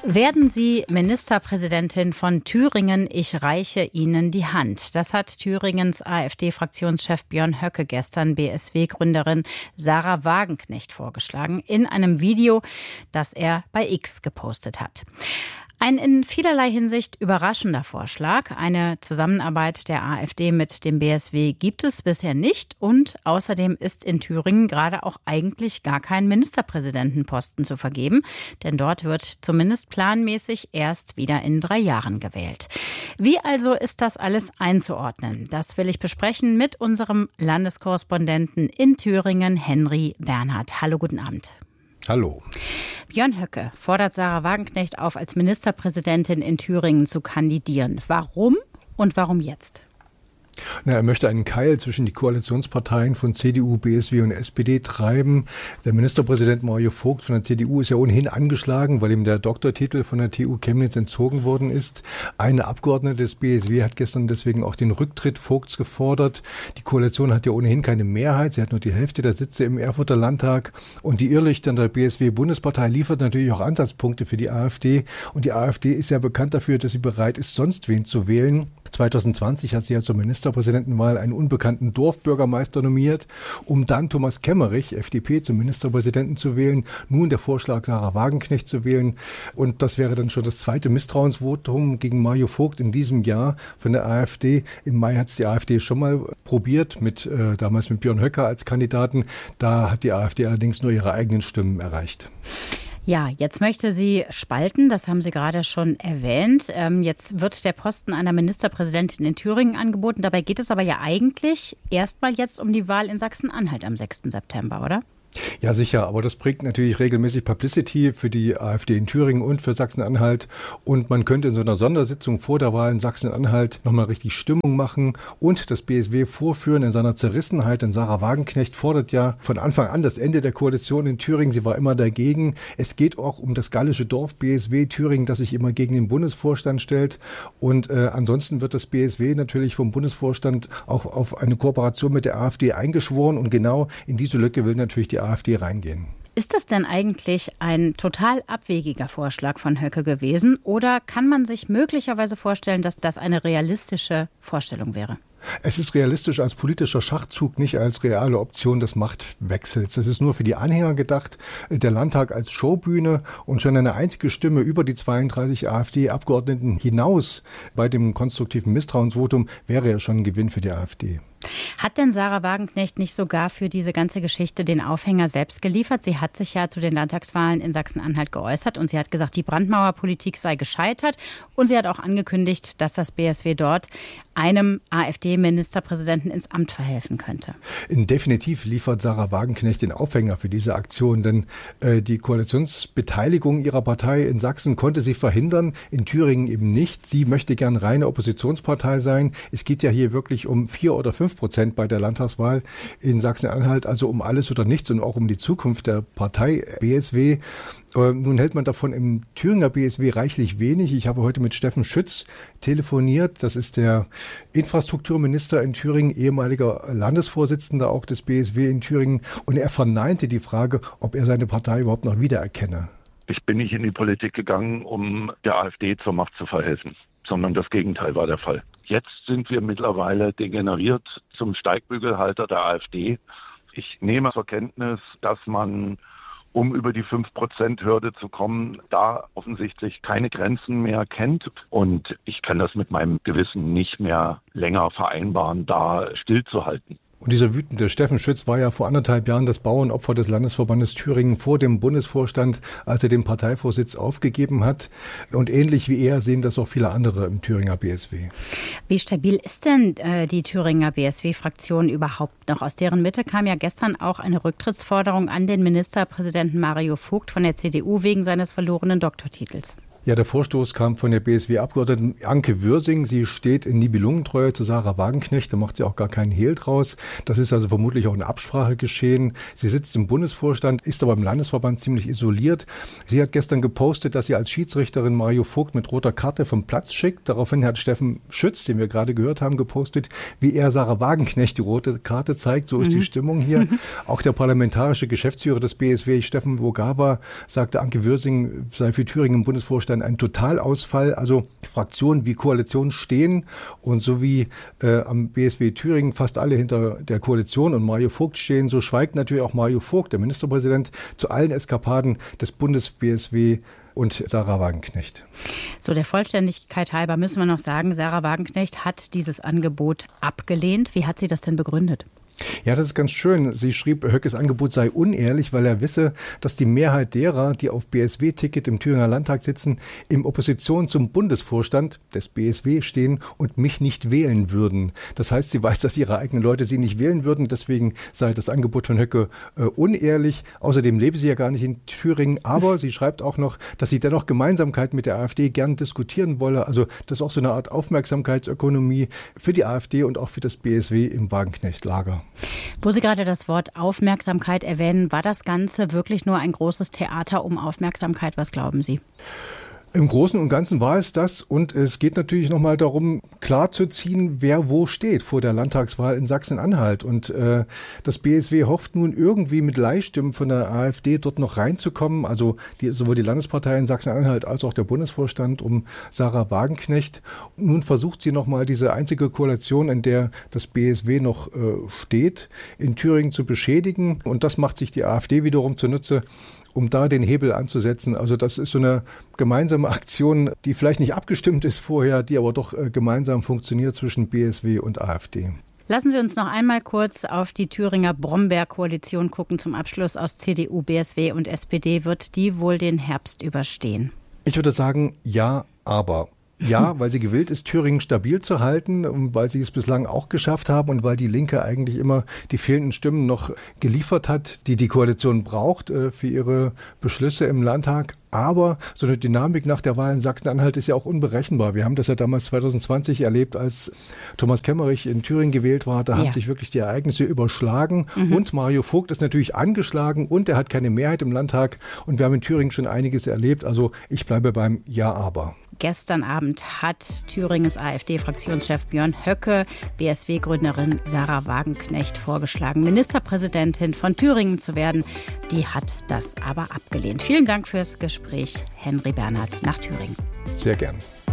Werden Sie Ministerpräsidentin von Thüringen? Ich reiche Ihnen die Hand. Das hat Thüringens AfD-Fraktionschef Björn Höcke gestern BSW-Gründerin Sarah Wagenknecht vorgeschlagen in einem Video, das er bei X gepostet hat. Ein in vielerlei Hinsicht überraschender Vorschlag. Eine Zusammenarbeit der AfD mit dem BSW gibt es bisher nicht. Und außerdem ist in Thüringen gerade auch eigentlich gar kein Ministerpräsidentenposten zu vergeben. Denn dort wird zumindest planmäßig erst wieder in 3 Jahren gewählt. Wie also ist das alles einzuordnen? Das will ich besprechen mit unserem Landeskorrespondenten in Thüringen, Henry Bernhard. Hallo, guten Abend. Hallo. Björn Höcke fordert Sarah Wagenknecht auf, als Ministerpräsidentin in Thüringen zu kandidieren. Warum und warum jetzt? Er möchte einen Keil zwischen die Koalitionsparteien von CDU, BSW und SPD treiben. Der Ministerpräsident Mario Vogt von der CDU ist ja ohnehin angeschlagen, weil ihm der Doktortitel von der TU Chemnitz entzogen worden ist. Eine Abgeordnete des BSW hat gestern deswegen auch den Rücktritt Vogts gefordert. Die Koalition hat ja ohnehin keine Mehrheit. Sie hat nur die Hälfte der Sitze im Erfurter Landtag. Und die Irrlichter der BSW-Bundespartei liefert natürlich auch Ansatzpunkte für die AfD. Und die AfD ist ja bekannt dafür, dass sie bereit ist, sonst wen zu wählen. 2020 hat sie ja zur Ministerpräsidentenwahl einen unbekannten Dorfbürgermeister nominiert, um dann Thomas Kemmerich, FDP, zum Ministerpräsidenten zu wählen. Nun der Vorschlag, Sarah Wagenknecht zu wählen. Und das wäre dann schon das zweite Misstrauensvotum gegen Mario Vogt in diesem Jahr von der AfD. Im Mai hat es die AfD schon mal probiert, damals mit Björn Höcke als Kandidaten. Da hat die AfD allerdings nur ihre eigenen Stimmen erreicht. Ja, jetzt möchte sie spalten, das haben Sie gerade schon erwähnt. Jetzt wird der Posten einer Ministerpräsidentin in Thüringen angeboten. Dabei geht es aber ja eigentlich erstmal jetzt um die Wahl in Sachsen-Anhalt am 6. September, oder? Ja, sicher, aber das bringt natürlich regelmäßig Publicity für die AfD in Thüringen und für Sachsen-Anhalt. Und man könnte in so einer Sondersitzung vor der Wahl in Sachsen-Anhalt nochmal richtig Stimmung machen und das BSW vorführen in seiner Zerrissenheit. Denn Sarah Wagenknecht fordert ja von Anfang an das Ende der Koalition in Thüringen. Sie war immer dagegen. Es geht auch um das gallische Dorf BSW Thüringen, das sich immer gegen den Bundesvorstand stellt. Und ansonsten wird das BSW natürlich vom Bundesvorstand auch auf eine Kooperation mit der AfD eingeschworen. Und genau in diese Lücke will natürlich die AfD reingehen. Ist das denn eigentlich ein total abwegiger Vorschlag von Höcke gewesen oder kann man sich möglicherweise vorstellen, dass das eine realistische Vorstellung wäre? Es ist realistisch als politischer Schachzug, nicht als reale Option des Machtwechsels. Es ist nur für die Anhänger gedacht, der Landtag als Showbühne und schon eine einzige Stimme über die 32 AfD-Abgeordneten hinaus bei dem konstruktiven Misstrauensvotum wäre ja schon ein Gewinn für die AfD. Hat denn Sarah Wagenknecht nicht sogar für diese ganze Geschichte den Aufhänger selbst geliefert? Sie hat sich ja zu den Landtagswahlen in Sachsen-Anhalt geäußert und sie hat gesagt, die Brandmauerpolitik sei gescheitert. Und sie hat auch angekündigt, dass das BSW dort einem AfD-Ministerpräsidenten ins Amt verhelfen könnte. Definitiv liefert Sarah Wagenknecht den Aufhänger für diese Aktion, denn die Koalitionsbeteiligung ihrer Partei in Sachsen konnte sie verhindern, in Thüringen eben nicht. Sie möchte gern reine Oppositionspartei sein. Es geht ja hier wirklich um 4 oder 5% bei der Landtagswahl in Sachsen-Anhalt, also um alles oder nichts und auch um die Zukunft der Partei BSW. Nun hält man davon im Thüringer BSW reichlich wenig. Ich habe heute mit Steffen Schütz telefoniert. Das ist der Infrastrukturminister in Thüringen, ehemaliger Landesvorsitzender auch des BSW in Thüringen. Und er verneinte die Frage, ob er seine Partei überhaupt noch wiedererkenne. Ich bin nicht in die Politik gegangen, um der AfD zur Macht zu verhelfen, sondern das Gegenteil war der Fall. Jetzt sind wir mittlerweile degeneriert zum Steigbügelhalter der AfD. Ich nehme zur Kenntnis, dass man, um über die 5%-Hürde zu kommen, da offensichtlich keine Grenzen mehr kennt. Und ich kann das mit meinem Gewissen nicht mehr länger vereinbaren, da stillzuhalten. Und dieser wütende Steffen Schütz war ja vor 1,5 Jahren das Bauernopfer des Landesverbandes Thüringen vor dem Bundesvorstand, als er den Parteivorsitz aufgegeben hat. Und ähnlich wie er sehen das auch viele andere im Thüringer BSW. Wie stabil ist denn die Thüringer BSW-Fraktion überhaupt noch? Aus deren Mitte kam ja gestern auch eine Rücktrittsforderung an den Ministerpräsidenten Mario Vogt von der CDU wegen seines verlorenen Doktortitels. Ja, der Vorstoß kam von der BSW-Abgeordneten Anke Würsing. Sie steht in Nibelungentreue zu Sarah Wagenknecht. Da macht sie auch gar keinen Hehl draus. Das ist also vermutlich auch in Absprache geschehen. Sie sitzt im Bundesvorstand, ist aber im Landesverband ziemlich isoliert. Sie hat gestern gepostet, dass sie als Schiedsrichterin Mario Vogt mit roter Karte vom Platz schickt. Daraufhin hat Steffen Schütz, den wir gerade gehört haben, gepostet, wie er Sarah Wagenknecht die rote Karte zeigt. So ist die Stimmung hier. Auch der parlamentarische Geschäftsführer des BSW, Steffen Wogawa, sagte, Anke Würsing sei für Thüringen im Bundesvorstand dann ein Totalausfall. Also Fraktionen wie Koalition stehen und so wie am BSW Thüringen fast alle hinter der Koalition und Mario Vogt stehen, so schweigt natürlich auch Mario Vogt, der Ministerpräsident, zu allen Eskapaden des Bundes-BSW und Sarah Wagenknecht. So, der Vollständigkeit halber müssen wir noch sagen, Sarah Wagenknecht hat dieses Angebot abgelehnt. Wie hat sie das denn begründet? Ja, das ist ganz schön. Sie schrieb, Höckes Angebot sei unehrlich, weil er wisse, dass die Mehrheit derer, die auf BSW-Ticket im Thüringer Landtag sitzen, in Opposition zum Bundesvorstand des BSW stehen und mich nicht wählen würden. Das heißt, sie weiß, dass ihre eigenen Leute sie nicht wählen würden. Deswegen sei das Angebot von Höcke unehrlich. Außerdem lebe sie ja gar nicht in Thüringen. Aber sie schreibt auch noch, dass sie dennoch Gemeinsamkeit mit der AfD gern diskutieren wolle. Also das ist auch so eine Art Aufmerksamkeitsökonomie für die AfD und auch für das BSW im Wagenknecht-Lager. Wo Sie gerade das Wort Aufmerksamkeit erwähnen, war das Ganze wirklich nur ein großes Theater um Aufmerksamkeit? Was glauben Sie? Im Großen und Ganzen war es das und es geht natürlich nochmal darum, klarzuziehen, wer wo steht vor der Landtagswahl in Sachsen-Anhalt. Und das BSW hofft nun irgendwie mit Leihstimmen von der AfD dort noch reinzukommen, also sowohl die Landespartei in Sachsen-Anhalt als auch der Bundesvorstand um Sarah Wagenknecht. Nun versucht sie nochmal diese einzige Koalition, in der das BSW noch steht, in Thüringen zu beschädigen. Und das macht sich die AfD wiederum zunutze, um da den Hebel anzusetzen. Also das ist so eine gemeinsame Aktion, die vielleicht nicht abgestimmt ist vorher, die aber doch gemeinsam funktioniert zwischen BSW und AfD. Lassen Sie uns noch einmal kurz auf die Thüringer Brombeer-Koalition gucken zum Abschluss aus CDU, BSW und SPD. Wird die wohl den Herbst überstehen? Ich würde sagen, ja, aber. Ja, weil sie gewillt ist, Thüringen stabil zu halten und weil sie es bislang auch geschafft haben und weil die Linke eigentlich immer die fehlenden Stimmen noch geliefert hat, die die Koalition braucht für ihre Beschlüsse im Landtag. Aber so eine Dynamik nach der Wahl in Sachsen-Anhalt ist ja auch unberechenbar. Wir haben das ja damals 2020 erlebt, als Thomas Kemmerich in Thüringen gewählt war. Da haben sich wirklich die Ereignisse überschlagen. Und Mario Vogt ist natürlich angeschlagen und er hat keine Mehrheit im Landtag. Und wir haben in Thüringen schon einiges erlebt. Also ich bleibe beim Ja, aber. Gestern Abend hat Thüringens AfD-Fraktionschef Björn Höcke BSW-Gründerin Sarah Wagenknecht vorgeschlagen, Ministerpräsidentin von Thüringen zu werden. Die hat das aber abgelehnt. Vielen Dank fürs Gespräch, Henry Bernhard nach Thüringen. Sehr gern.